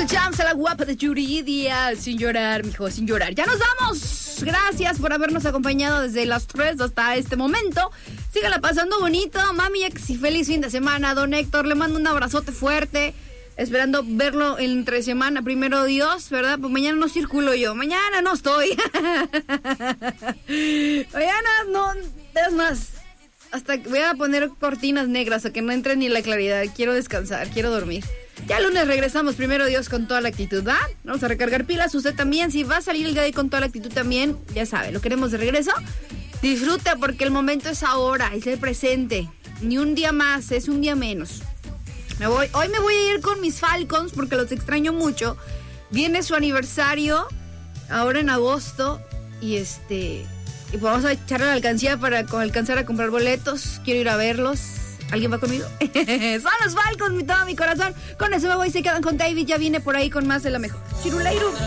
Escuchamos a la guapa de Yuridia. Sin llorar, mijo, sin llorar. Ya nos vamos. Gracias por habernos acompañado desde las 3 hasta este momento. Sígala pasando bonito. Mami Ex y feliz fin de semana. Don Héctor, le mando un abrazote fuerte. Esperando verlo entre semana, primero Dios, ¿verdad? Pues mañana no circulo yo. Mañana no estoy. Mañana no. Es más, hasta voy a poner cortinas negras a que no entre ni la claridad. Quiero descansar, quiero dormir. Ya el lunes regresamos, primero Dios, con toda la actitud, ¿va? Vamos a recargar pilas, usted también. Si va a salir el día de hoy con toda la actitud también, ya sabe, lo queremos de regreso. Disfruta porque el momento es ahora, es el presente. Ni un día más, es un día menos. Hoy me voy a ir con mis Falcons porque los extraño mucho. Viene su aniversario ahora en agosto y y vamos a echarle la alcancía para alcanzar a comprar boletos. Quiero ir a verlos. ¿Alguien va conmigo? Son los Falcons, todo mi corazón. Con eso me voy, se quedan con David. Ya viene por ahí con más de la mejor. Chiruleiru.